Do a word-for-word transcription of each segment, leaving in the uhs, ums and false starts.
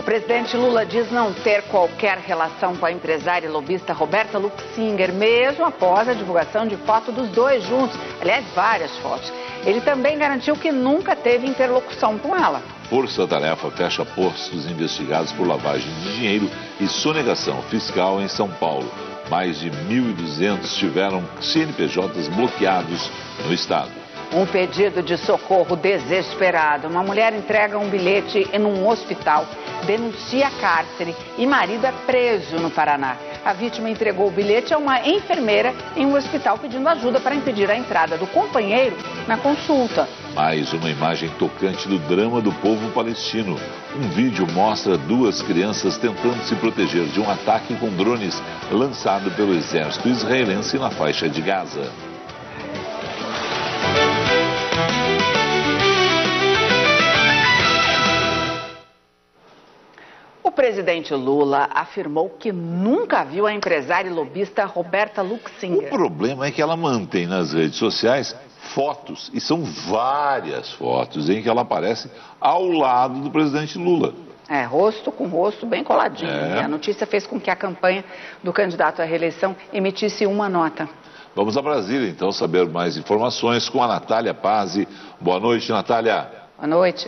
O presidente Lula diz não ter qualquer relação com a empresária e lobista Roberta Luxinger, mesmo após a divulgação de foto dos dois juntos. Aliás, várias fotos. Ele também garantiu que nunca teve interlocução com ela. Força Tarefa fecha postos investigados por lavagem de dinheiro e sonegação fiscal em São Paulo. Mais de mil e duzentos tiveram C N P Js bloqueados no estado. Um pedido de socorro desesperado. Uma mulher entrega um bilhete em um hospital, denuncia cárcere e marido é preso no Paraná. A vítima entregou o bilhete a uma enfermeira em um hospital pedindo ajuda para impedir a entrada do companheiro na consulta. Mais uma imagem tocante do drama do povo palestino. Um vídeo mostra duas crianças tentando se proteger de um ataque com drones lançado pelo exército israelense na faixa de Gaza. O presidente Lula afirmou que nunca viu a empresária e lobista Roberta Luxinger. O problema é que ela mantém nas redes sociais fotos, e são várias fotos, em que ela aparece ao lado do presidente Lula. É, rosto com rosto, bem coladinho. É. A notícia fez com que a campanha do candidato à reeleição emitisse uma nota. Vamos a Brasília, então, saber mais informações com a Natália Pazzi. Boa noite, Natália. Boa noite.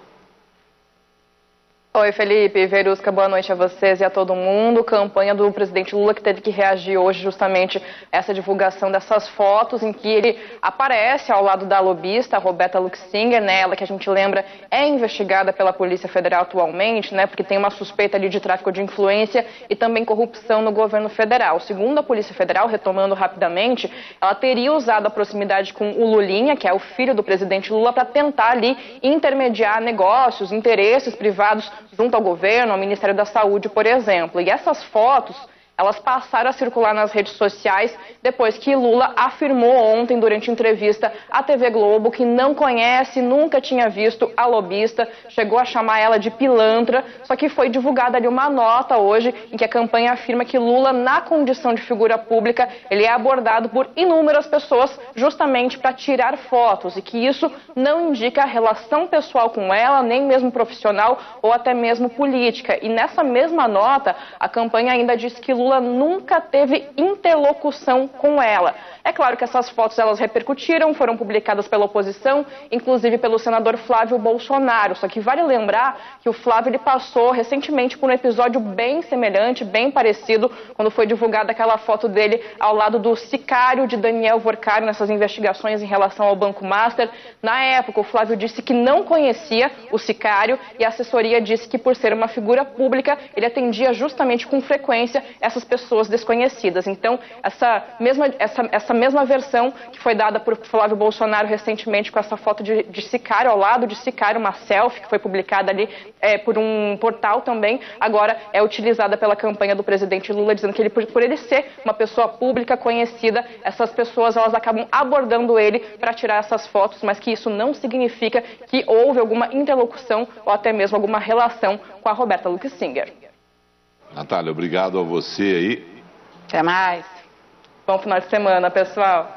Oi, Felipe, Verusca, boa noite a vocês e a todo mundo. Campanha do presidente Lula que teve que reagir hoje justamente a essa divulgação dessas fotos em que ele aparece ao lado da lobista, Roberta Luxinger, né, ela que a gente lembra é investigada pela Polícia Federal atualmente, né, porque tem uma suspeita ali de tráfico de influência e também corrupção no governo federal. Segundo a Polícia Federal, retomando rapidamente, ela teria usado a proximidade com o Lulinha, que é o filho do presidente Lula, para tentar ali intermediar negócios, interesses privados junto ao governo, ao Ministério da Saúde, por exemplo. E essas fotos, elas passaram a circular nas redes sociais depois que Lula afirmou ontem, durante entrevista à T V Globo, que não conhece, nunca tinha visto a lobista, chegou a chamar ela de pilantra, só que foi divulgada ali uma nota hoje em que a campanha afirma que Lula, na condição de figura pública, ele é abordado por inúmeras pessoas justamente para tirar fotos e que isso não indica relação pessoal com ela, nem mesmo profissional ou até mesmo política. E nessa mesma nota, a campanha ainda diz que Lula Lula nunca teve interlocução com ela. É claro que essas fotos elas repercutiram, foram publicadas pela oposição, inclusive pelo senador Flávio Bolsonaro. Só que vale lembrar que o Flávio ele passou recentemente por um episódio bem semelhante, bem parecido, quando foi divulgada aquela foto dele ao lado do sicário de Daniel Vorcari nessas investigações em relação ao Banco Master. Na época, o Flávio disse que não conhecia o sicário e a assessoria disse que, por ser uma figura pública, ele atendia justamente com frequência essas pessoas desconhecidas. Então, essa mesma, essa, essa mesma versão que foi dada por Flávio Bolsonaro recentemente com essa foto de, de sicário, ao lado de sicário, uma selfie que foi publicada ali é, por um portal também, agora é utilizada pela campanha do presidente Lula, dizendo que ele, por, por ele ser uma pessoa pública, conhecida, essas pessoas elas acabam abordando ele para tirar essas fotos, mas que isso não significa que houve alguma interlocução ou até mesmo alguma relação com a Roberta Luxinger. Natália, obrigado a você aí. Até mais. Bom final de semana, pessoal.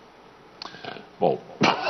Bom.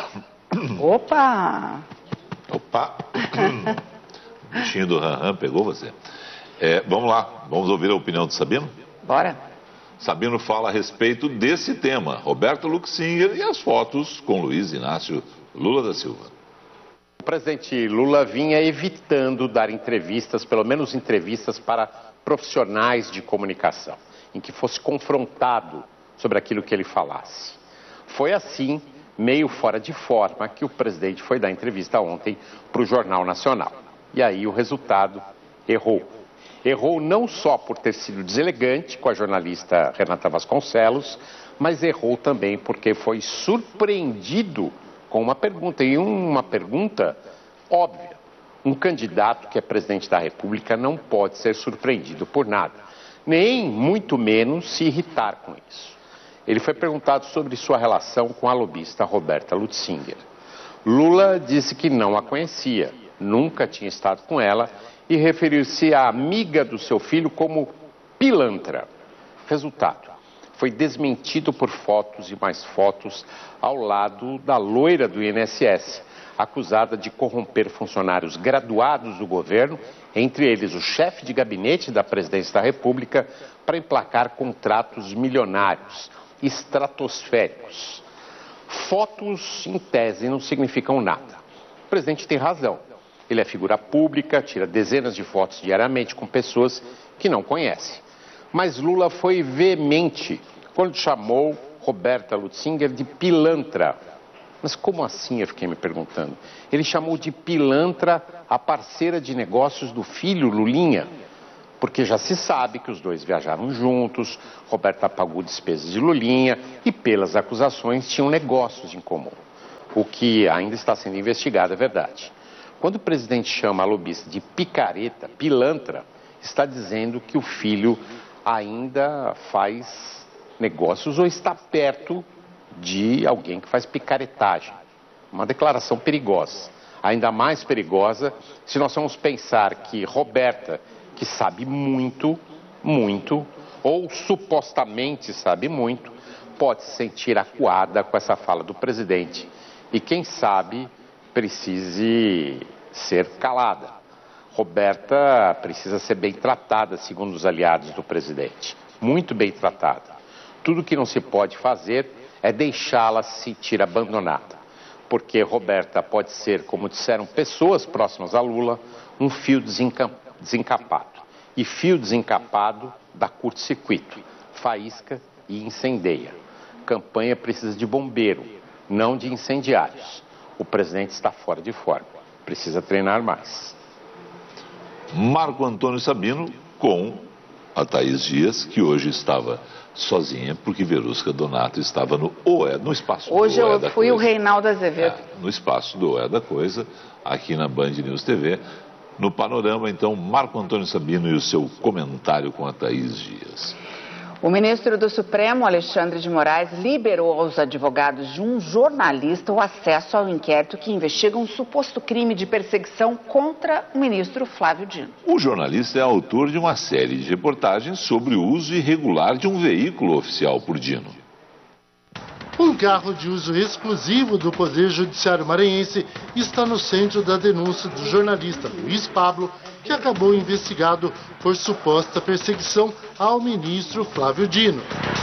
Opa! Opa! O bichinho do Ranran pegou você. É, vamos lá, vamos ouvir a opinião do Sabino? Bora. Sabino fala a respeito desse tema, Roberta Luxinger e as fotos com Luiz Inácio Lula da Silva. O presidente Lula vinha evitando dar entrevistas, pelo menos entrevistas para profissionais de comunicação, em que fosse confrontado sobre aquilo que ele falasse. Foi assim, meio fora de forma, que o presidente foi dar entrevista ontem para o Jornal Nacional. E aí o resultado errou. Errou não só por ter sido deselegante com a jornalista Renata Vasconcelos, mas errou também porque foi surpreendido com uma pergunta, e uma pergunta óbvia. Um candidato que é presidente da República não pode ser surpreendido por nada, nem muito menos se irritar com isso. Ele foi perguntado sobre sua relação com a lobista Roberta Luxinger. Lula disse que não a conhecia, nunca tinha estado com ela e referiu-se à amiga do seu filho como pilantra. Resultado, foi desmentido por fotos e mais fotos ao lado da loira do I N S S. acusada de corromper funcionários graduados do governo, entre eles o chefe de gabinete da presidência da República, para emplacar contratos milionários, estratosféricos. Fotos, em tese, não significam nada. O presidente tem razão. Ele é figura pública, tira dezenas de fotos diariamente com pessoas que não conhece. Mas Lula foi veemente quando chamou Roberta Lutzinger de pilantra. Mas como assim, eu fiquei me perguntando? Ele chamou de pilantra a parceira de negócios do filho Lulinha, porque já se sabe que os dois viajaram juntos, Roberta pagou despesas de Lulinha e, pelas acusações, tinham negócios em comum. O que ainda está sendo investigado é verdade. Quando o presidente chama a lobista de picareta, pilantra, está dizendo que o filho ainda faz negócios ou está perto de alguém que faz picaretagem. Uma declaração perigosa. Ainda mais perigosa se nós vamos pensar que Roberta, que sabe muito, muito, ou supostamente sabe muito, pode se sentir acuada com essa fala do presidente e, quem sabe, precise ser calada. Roberta precisa ser bem tratada, segundo os aliados do presidente. Muito bem tratada. Tudo que não se pode fazer é deixá-la se sentir abandonada. Porque Roberta pode ser, como disseram pessoas próximas a Lula, um fio desencapado. E fio desencapado dá curto-circuito, faísca e incendeia. Campanha precisa de bombeiro, não de incendiários. O presidente está fora de forma, precisa treinar mais. Marco Antônio Sabino com a Thaís Dias, que hoje estava sozinha, porque Verusca Donato estava no O E, no espaço hoje do O E eu da fui Coisa. o Reinaldo Azevedo. É, no espaço do O E da Coisa, aqui na Band News T V. No panorama, então, Marco Antônio Sabino e o seu comentário com a Thaís Dias. O ministro do Supremo, Alexandre de Moraes, liberou aos advogados de um jornalista o acesso ao inquérito que investiga um suposto crime de perseguição contra o ministro Flávio Dino. O jornalista é autor de uma série de reportagens sobre o uso irregular de um veículo oficial por Dino. Um carro de uso exclusivo do Poder Judiciário maranhense está no centro da denúncia do jornalista Luiz Pablo, que acabou investigado por suposta perseguição ao ministro Flávio Dino.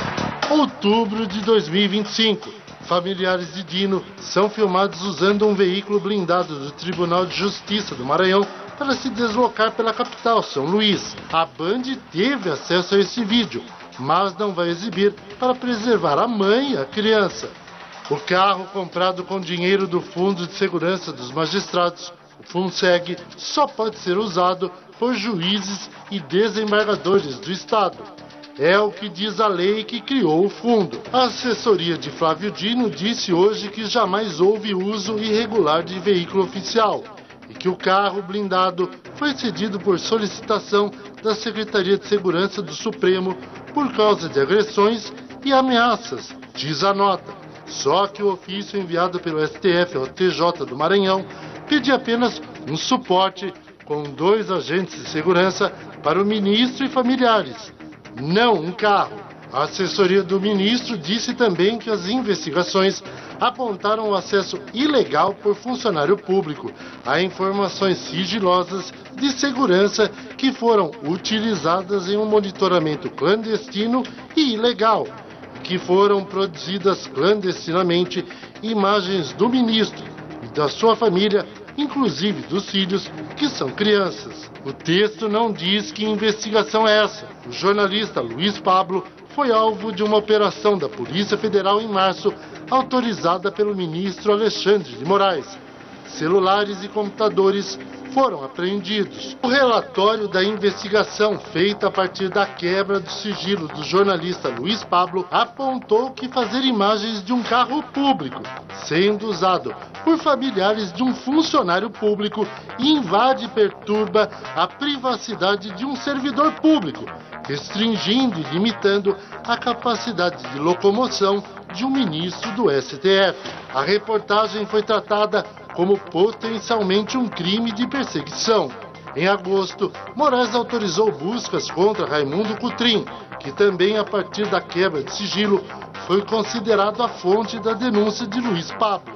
Outubro de dois mil e vinte e cinco. Familiares de Dino são filmados usando um veículo blindado do Tribunal de Justiça do Maranhão para se deslocar pela capital, São Luís. A Band teve acesso a esse vídeo, mas não vai exibir para preservar a mãe e a criança. O carro, comprado com dinheiro do Fundo de Segurança dos Magistrados, o FUNSEG, só pode ser usado por juízes e desembargadores do Estado. É o que diz a lei que criou o fundo. A assessoria de Flávio Dino disse hoje que jamais houve uso irregular de veículo oficial e que o carro blindado foi cedido por solicitação da Secretaria de Segurança do Supremo por causa de agressões e ameaças, diz a nota. Só que o ofício enviado pelo S T F ao T J do Maranhão pedia apenas um suporte com dois agentes de segurança para o ministro e familiares, não um carro. A assessoria do ministro disse também que as investigações apontaram o acesso ilegal por funcionário público a informações sigilosas de segurança que foram utilizadas em um monitoramento clandestino e ilegal, que foram produzidas clandestinamente imagens do ministro e da sua família, inclusive dos filhos, que são crianças. O texto não diz que investigação é essa. O jornalista Luiz Pablo foi alvo de uma operação da Polícia Federal em março, autorizada pelo ministro Alexandre de Moraes. Celulares e computadores foram apreendidos. O relatório da investigação, feita a partir da quebra do sigilo do jornalista Luiz Pablo, apontou que fazer imagens de um carro público, sendo usado por familiares de um funcionário público, invade e perturba a privacidade de um servidor público, restringindo e limitando a capacidade de locomoção de um ministro do S T F. A reportagem foi tratada como potencialmente um crime de perseguição. Em agosto, Moraes autorizou buscas contra Raimundo Cutrim, que também, a partir da quebra de sigilo, foi considerado a fonte da denúncia de Luiz Pablo.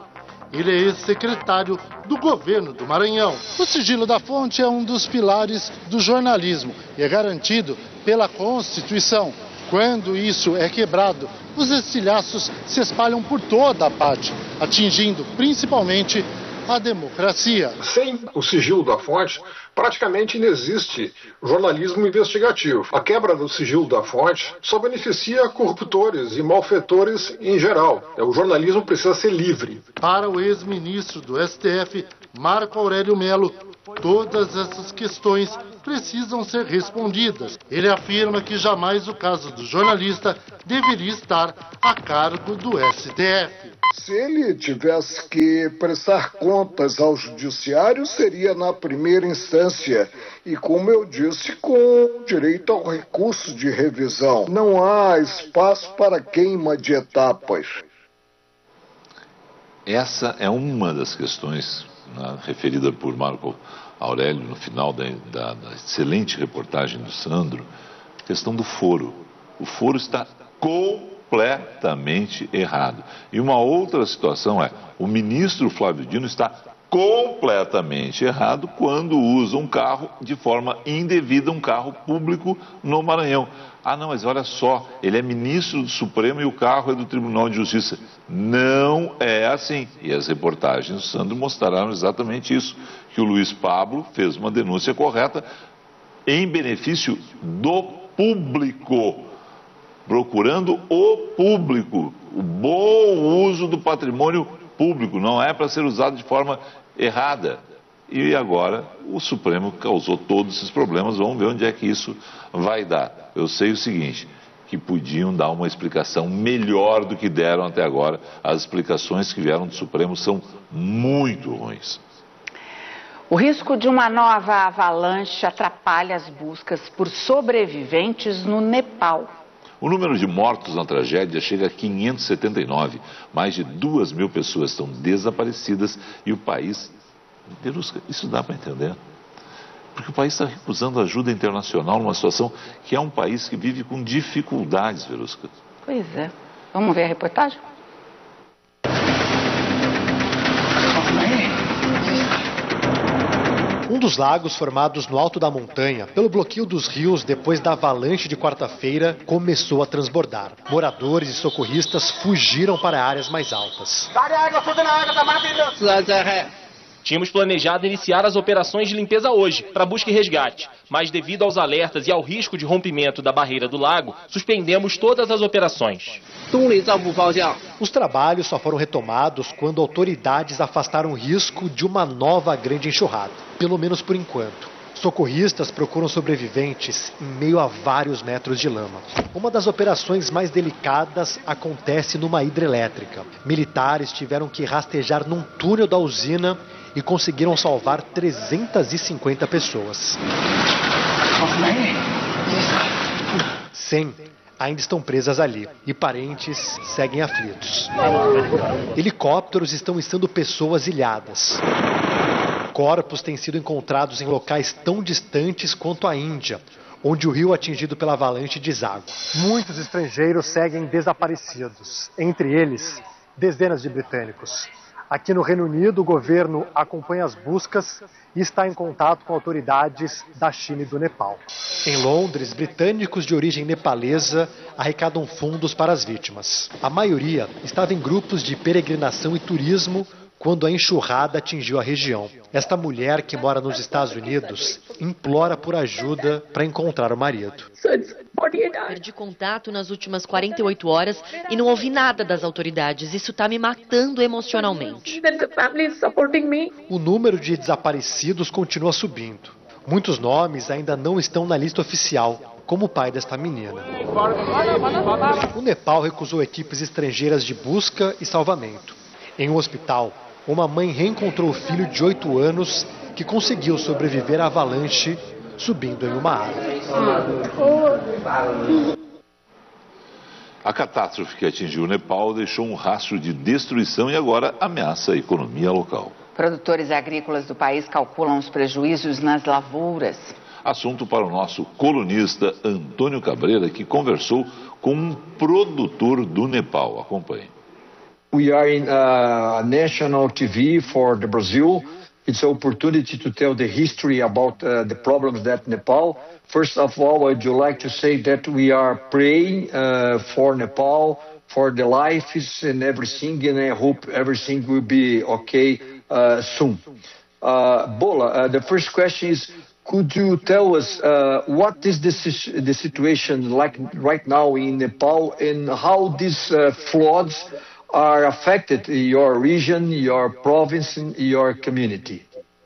Ele é ex-secretário do governo do Maranhão. O sigilo da fonte é um dos pilares do jornalismo e é garantido pela Constituição. Quando isso é quebrado, os estilhaços se espalham por toda a parte, atingindo principalmente a democracia. Sem o sigilo da fonte, praticamente não existe jornalismo investigativo. A quebra do sigilo da fonte só beneficia corruptores e malfeitores em geral. O jornalismo precisa ser livre. Para o ex-ministro do S T F, Marco Aurélio Mello, todas essas questões precisam ser respondidas. Ele afirma que jamais o caso do jornalista deveria estar a cargo do S T F. Se ele tivesse que prestar contas ao judiciário, seria na primeira instância e, como eu disse, com direito ao recurso de revisão. Não há espaço para queima de etapas. Essa é uma das questões, né, referida por Marco Aurélio no final da, da, da excelente reportagem do Sandro, a questão do foro. O foro está completamente errado. E uma outra situação é, o ministro Flávio Dino está completamente errado quando usa um carro de forma indevida, um carro público no Maranhão. Ah, não, mas olha só, ele é ministro do Supremo e o carro é do Tribunal de Justiça. Não é assim. E as reportagens do Sandro mostraram exatamente isso, que o Luiz Pablo fez uma denúncia correta em benefício do público, procurando o público, o bom uso do patrimônio público, não é para ser usado de forma errada. E agora o Supremo causou todos esses problemas, vamos ver onde é que isso vai dar. Eu sei o seguinte, que podiam dar uma explicação melhor do que deram até agora. As explicações que vieram do Supremo são muito ruins. O risco de uma nova avalanche atrapalha as buscas por sobreviventes no Nepal. O número de mortos na tragédia chega a quinhentos e setenta e nove. Mais de duas mil pessoas estão desaparecidas e o país... Verusca, isso dá para entender? Porque o país está recusando ajuda internacional numa situação que é um país que vive com dificuldades, Verusca. Pois é. Vamos ver a reportagem? Um dos lagos formados no alto da montanha, pelo bloqueio dos rios depois da avalanche de quarta-feira, começou a transbordar. Moradores e socorristas fugiram para áreas mais altas. Tínhamos planejado iniciar as operações de limpeza hoje, para busca e resgate. Mas devido aos alertas e ao risco de rompimento da barreira do lago, suspendemos todas as operações. Os trabalhos só foram retomados quando autoridades afastaram o risco de uma nova grande enxurrada, pelo menos por enquanto. Socorristas procuram sobreviventes em meio a vários metros de lama. Uma das operações mais delicadas acontece numa hidrelétrica. Militares tiveram que rastejar num túnel da usina e conseguiram salvar trezentas e cinquenta pessoas. cem ainda estão presas ali e parentes seguem aflitos. Helicópteros estão içando pessoas ilhadas. Corpos têm sido encontrados em locais tão distantes quanto a Índia, onde o rio atingido pela avalanche deságua. Muitos estrangeiros seguem desaparecidos, entre eles dezenas de britânicos. Aqui no Reino Unido, o governo acompanha as buscas e está em contato com autoridades da China e do Nepal. Em Londres, britânicos de origem nepalesa arrecadam fundos para as vítimas. A maioria estava em grupos de peregrinação e turismo quando a enxurrada atingiu a região. Esta mulher, que mora nos Estados Unidos, implora por ajuda para encontrar o marido. Perdi contato nas últimas quarenta e oito horas e não ouvi nada das autoridades. Isso está me matando emocionalmente. O número de desaparecidos continua subindo. Muitos nomes ainda não estão na lista oficial, como o pai desta menina. O Nepal recusou equipes estrangeiras de busca e salvamento. Em um hospital, uma mãe reencontrou o filho de oito anos que conseguiu sobreviver à avalanche subindo em uma árvore. A catástrofe que atingiu o Nepal deixou um rastro de destruição e agora ameaça a economia local. Produtores agrícolas do país calculam os prejuízos nas lavouras. Assunto para o nosso colunista Antônio Cabreira, que conversou com um produtor do Nepal. Acompanhe. we are in uh, national T V for the Brazil. It's an opportunity to tell the history about uh, the problems that Nepal. First of all, I'd like to say that we are praying uh, for Nepal, for the lives and everything, and I hope everything will be okay uh, soon. Uh, Bola, uh, the first question is, could you tell us uh, what is the, the situation like right now in Nepal and how these uh, floods are affected your region, your province, and your community?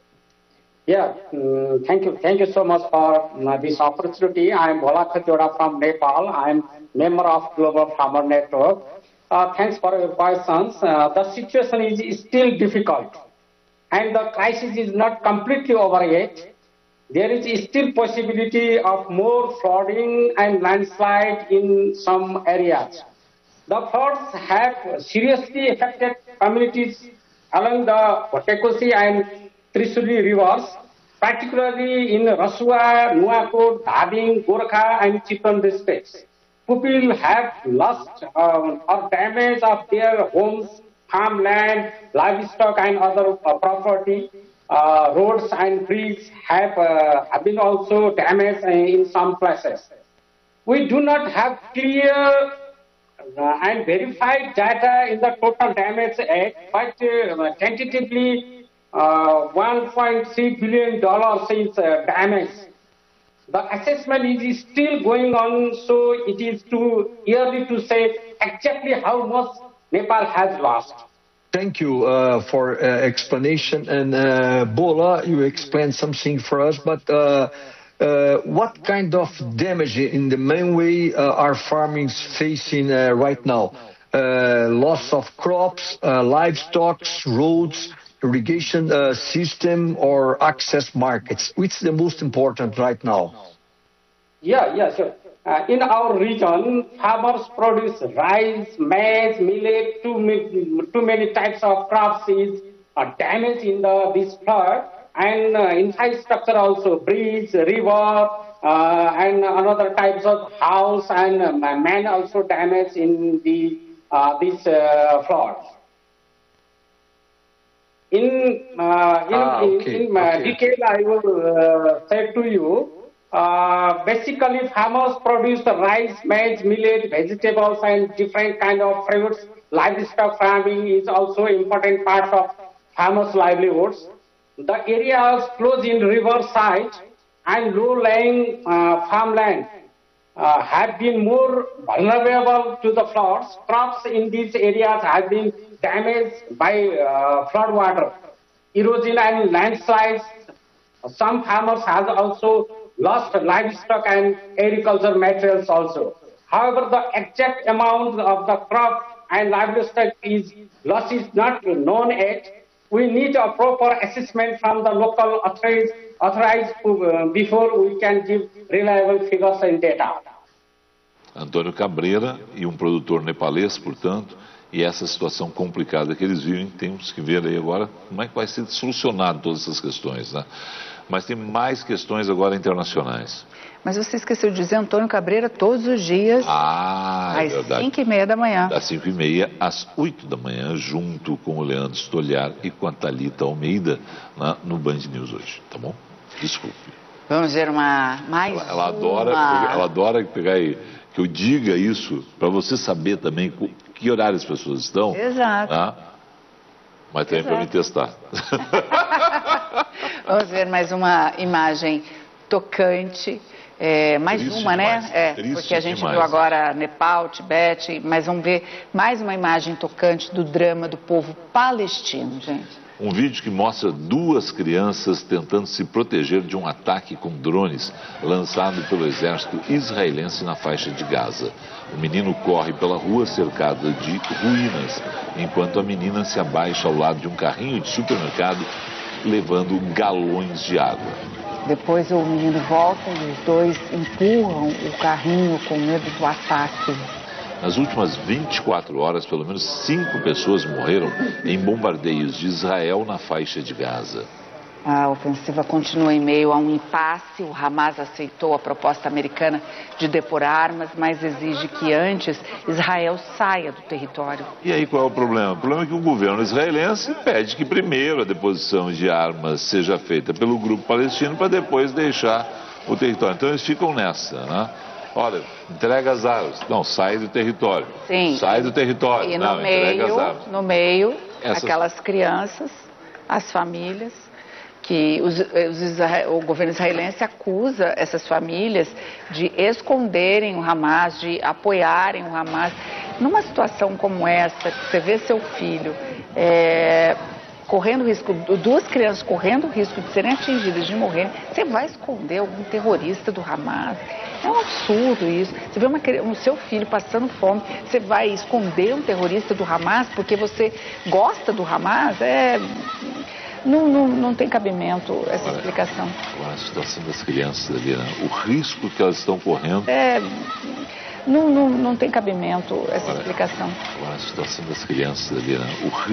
Yeah, um, thank you. Thank you so much for uh, this opportunity. I am Bola Khajoda from Nepal. I am member of Global Farmer Network. Uh, thanks for your questions. Uh, the situation is still difficult and the crisis is not completely over yet. There is still possibility of more flooding and landslide in some areas. The floods have seriously affected communities along the Bhatekosi and Trisuli rivers, particularly in Rasua, Nuwakot, Dhabing, Gorkha and Chitwan districts. People have lost uh, or damage of their homes, farmland, livestock and other uh, property. Uh, roads and bridges have, uh, have been also damaged in some places. We do not have clear uh, and verified data in the total damage yet, but uh, tentatively uh, one point three billion dollars is uh, damage. The assessment is still going on, so it is too early to say exactly how much Nepal has lost. Thank you uh, for uh, explanation. And uh, Bola, you explained something for us, but uh, uh, what kind of damage in the main way uh, are farmers facing uh, right now? Uh, loss of crops, uh, livestock, roads, irrigation uh, system, or access markets? Which is the most important right now? Yeah, yeah, sure. Uh, in our region, farmers produce rice, maize, millet, too many, too many types of crops is uh, damaged in the, this flood, and uh, infrastructure also, bridge, river, uh, and another types of house and uh, man also damaged in the uh, this uh, flood. In, uh, in, ah, okay. in, in uh, okay. detail, I will uh, say to you. Uh, basically, farmers produce the rice, maize, millet, vegetables, and different kind of fruits. Livestock farming is also important part of farmers' livelihoods. The areas close in riverside and low-lying uh, farmland uh, have been more vulnerable to the floods. Crops in these areas have been damaged by uh, flood water, erosion and landslides. Some farmers have also lost livestock and agricultural materials also. However, the exact amount of the crop and livestock is loss is not known yet. We need a proper assessment from the local authorities, authorized uh, before we can give reliable figures and data. Antônio Cabreira e um produtor nepalês, portanto, e essa situação complicada que eles vivem, temos que ver aí agora como é que vai ser solucionado todas essas questões, né? Mas tem mais questões agora internacionais. Mas você esqueceu de dizer Antônio Cabreira todos os dias, ah, é às cinco e meia da manhã. Das cinco e meia às oito da manhã, junto com o Leandro Stoliar e com a Thalita Almeida, na, no Band News hoje, tá bom? Desculpe. Vamos ver uma mais ela, ela uma... adora, ela adora pegar aí, que eu diga isso, para você saber também que horário as pessoas estão. Exato. Tá? Mas também para me testar. Vamos ver mais uma imagem tocante, é, mais triste uma, demais, né? É, triste porque a gente demais. viu agora Nepal, Tibete, mas vamos ver mais uma imagem tocante do drama do povo palestino, gente. Um vídeo que mostra duas crianças tentando se proteger de um ataque com drones lançado pelo exército israelense na faixa de Gaza. O menino corre pela rua cercado de ruínas, enquanto a menina se abaixa ao lado de um carrinho de supermercado levando galões de água. Depois o menino volta e os dois empurram o carrinho com medo do ataque. Nas últimas vinte e quatro horas, pelo menos cinco pessoas morreram em bombardeios de Israel na faixa de Gaza. A ofensiva continua em meio a um impasse. O Hamas aceitou a proposta americana de depor armas, mas exige que antes Israel saia do território. E aí qual é o problema? O problema é que o governo israelense pede que primeiro a deposição de armas seja feita pelo grupo palestino para depois deixar o território. Então eles ficam nessa, né? Olha, entrega as armas. Não, sai do território. Sim. Sai do território. E no Não, entrega meio, as armas. no meio, Essas... aquelas crianças, as famílias, que os, os isra... o governo israelense acusa essas famílias de esconderem o Hamas, de apoiarem o Hamas. Numa situação como essa, que você vê seu filho é, correndo risco, duas crianças correndo o risco de serem atingidas, de morrer, você vai esconder algum terrorista do Hamas? É um absurdo isso. Você vê uma, um seu filho passando fome, você vai esconder um terrorista do Hamas porque você gosta do Hamas? É... Não, não, não tem cabimento essa Olha, explicação. A situação das crianças ali, né? O risco que elas estão correndo... É... Não, não, não tem cabimento essa Olha, explicação. A situação das crianças ali, né? O